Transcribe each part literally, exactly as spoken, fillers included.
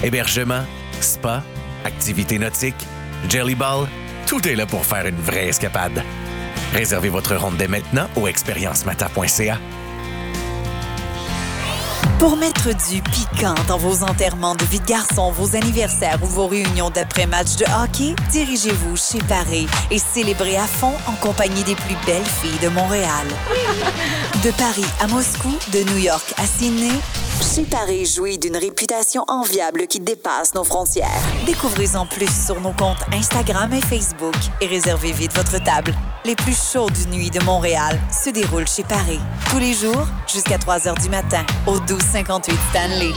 Hébergement, spa, activités nautiques, Jelly Ball, tout est là pour faire une vraie escapade. Réservez votre ronde dès maintenant au expérience mata point c a. Pour mettre du piquant dans vos enterrements de vie de garçon, vos anniversaires ou vos réunions d'après-match de hockey, dirigez-vous chez Paré et célébrez à fond en compagnie des plus belles filles de Montréal. De Paris à Moscou, de New York à Sydney, chez Paré jouit d'une réputation enviable qui dépasse nos frontières. Découvrez-en plus sur nos comptes Instagram et Facebook et réservez vite votre table. Les plus chaudes nuits de Montréal se déroulent chez Paré. Tous les jours, jusqu'à trois heures du matin, au douze cinquante-huit Stanley.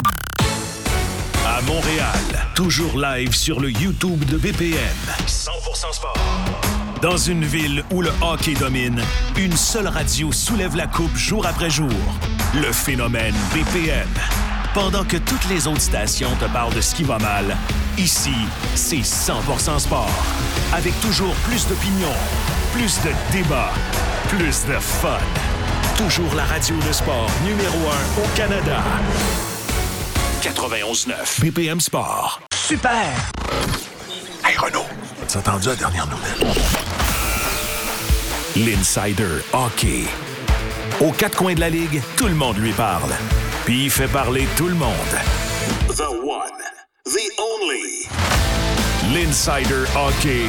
À Montréal, toujours live sur le YouTube de B P M. cent pour cent sport. Dans une ville où le hockey domine, une seule radio soulève la coupe jour après jour. Le phénomène B P M. Pendant que toutes les autres stations te parlent de ce qui va mal, ici, c'est cent pour cent sport. Avec toujours plus d'opinions, plus de débats, plus de fun. Toujours la radio de sport numéro un au Canada. quatre-vingt-onze neuf B P M Sport. Super! Hey Renaud, as-tu entendu la dernière nouvelle? L'Insider Hockey. Aux quatre coins de la Ligue, tout le monde lui parle. Puis il fait parler tout le monde. The one, the only. L'Insider Hockey.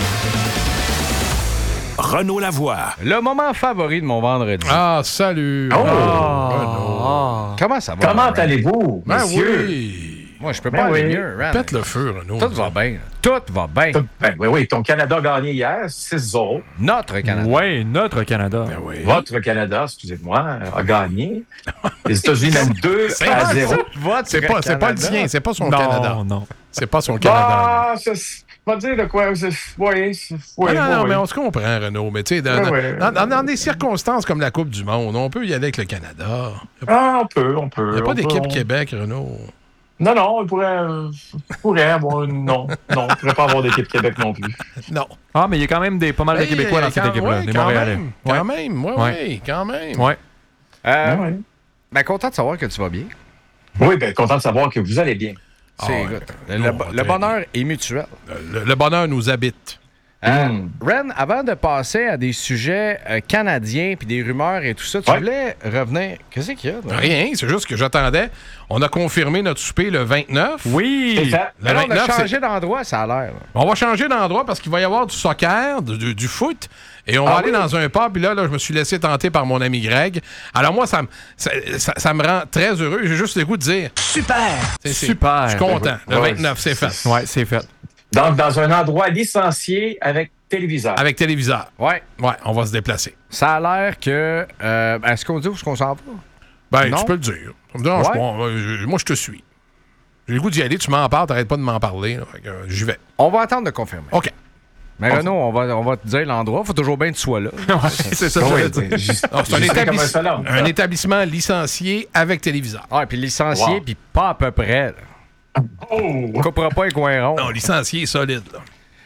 Renaud Lavoie. Le moment favori de mon vendredi. Ah, salut! Oh! Renaud. Oh. Comment ça va? Comment allez-vous, Ben messieurs? oui! Moi, je peux Ben pas oui. aller mieux, Ran. Pète le feu, Renaud. Tout va bien. Tout va bien. Ben oui, oui, ton Canada a gagné hier, six zéro. Notre Canada. Oui, notre Canada. Ben oui. Votre Canada, excusez-moi, a gagné. Les États-Unis mènent deux à zéro. Votre C'est pas, c'est pas le Canada. tien, c'est pas son Non, Canada. non. C'est pas son Canada. Ah, c'est pas dire de quoi. c'est- Oui, c'est- oui, Ah, non, non, oui, mais oui. on se comprend, Renaud. Mais tu sais, dans, Ouais, ouais. dans- dans- dans des circonstances comme la Coupe du Monde, on peut y aller avec le Canada. Ah, on peut, on peut. Il n'y a pas on d'équipe peut, on- Québec, Renaud. Non, non, on pourrait, euh, on pourrait avoir une... Non, non, on ne pourrait pas avoir d'équipe Québec non plus. Non. Ah, mais il y a quand même des, pas mal de Hey, Québécois dans quand- cette équipe-là, ouais, des quand Montréalais. même, Ouais. Quand même, oui, Ouais. oui, quand même. Ouais. Euh, Ouais, ouais. Ben, content de savoir que tu vas bien. Oui, bien, content de savoir que vous allez bien. C'est Ah, good. ouais. Le, Non, le très bonheur est mutuel. Le, le bonheur nous habite. Euh, Mm. Ren, avant de passer à des sujets euh, canadiens puis des rumeurs et tout ça, tu Ouais. voulais revenir. Qu'est-ce qu'il y a? là? Rien, c'est juste que j'attendais. On a confirmé notre souper le vingt-neuf. C'est Oui! fait. Le Mais là, on a vingt-neuf, c'est- changé d'endroit, ça a l'air. là. On va changer d'endroit parce qu'il va y avoir du soccer, du, du- du foot, et on va Ah aller oui? dans un pub. Puis là, là, je me suis laissé tenter par mon ami Greg. Alors moi, ça, me- ça, ça- ça me rend très heureux. J'ai juste le goût de dire... Super! c'est- c'est- Super. Je suis content. Le Ouais, vingt-neuf, c'est fait. Ouais, c'est fait. Donc, dans un endroit licencié avec téléviseur. Avec téléviseur. Ouais. Ouais, on va se déplacer. Ça a l'air que. euh, Est-ce qu'on dit où est-ce qu'on s'en va? Ben, Non? tu peux le dire. Ça me dérange Ouais. pas. Euh, je- Moi, je te suis. J'ai le goût d'y aller. Tu m'en parles. T'arrêtes pas de m'en parler. là. Fait que, euh, J'y vais. On va attendre de confirmer. OK. Mais Renaud, on va, on va te dire l'endroit. Faut toujours bien que tu sois là. c'est ça, Ah je oui, veux dire. juste- Ah, c'est un, juste comme établiss- un seul homme. un établissement licencié avec téléviseur. Ah, et puis licencié, Wow. puis pas à peu près. là. Oh! On coupera pas les coins ronds. Non, licencié solide. Là.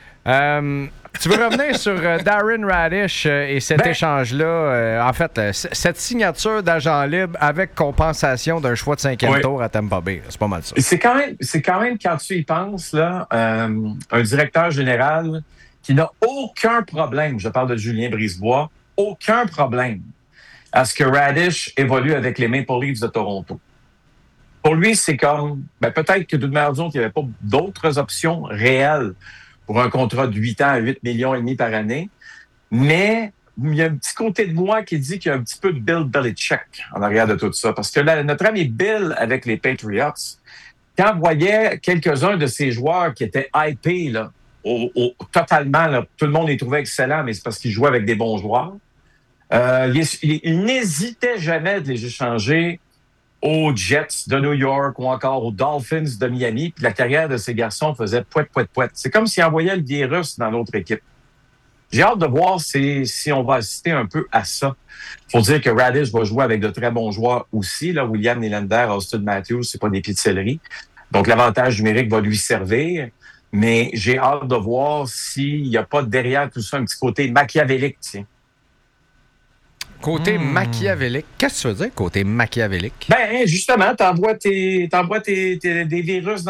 Euh, tu veux revenir sur euh, Darren Radish euh, et cet Ben- échange-là? euh, en fait, euh, c- cette signature d'agent libre avec compensation d'un choix de cinquième Oui. tour à Tampa Bay. C'est pas mal ça. C'est quand même, c'est quand même, quand tu y penses, là, euh, un directeur général qui n'a aucun problème, je parle de Julien Brisebois, aucun problème à ce que Radish évolue avec les Maple Leafs de Toronto. Pour lui, c'est comme, ben, peut-être que d'une manière ou d'une autre, il n'y avait pas d'autres options réelles pour un contrat de huit ans à huit millions et demi par année, mais il y a un petit côté de moi qui dit qu'il y a un petit peu de Bill Belichick en arrière de tout ça. Parce que là, notre ami Bill avec les Patriots, quand on voyait quelques-uns de ces joueurs qui étaient hypés, là, au, au- totalement, là, tout le monde les trouvait excellents, mais c'est parce qu'ils jouaient avec des bons joueurs, euh, il, il- il n'hésitait jamais de les échanger aux Jets de New York ou encore aux Dolphins de Miami, puis la carrière de ces garçons faisait pouet, pouet, pouet. C'est comme s'ils envoyaient le virus dans l'autre équipe. J'ai hâte de voir si, si on va assister un peu à ça. Il faut dire que Radish va jouer avec de très bons joueurs aussi. Là, William Nylander, Austin Matthews, c'est pas des pieds de céleri. Donc, l'avantage numérique va lui servir. Mais j'ai hâte de voir s'il n'y a pas derrière tout ça un petit côté machiavélique, tiens. Côté machiavélique. Qu'est-ce que tu veux dire, côté machiavélique? Ben, justement, t'envoies tes, t'envoies tes, tes- des virus dans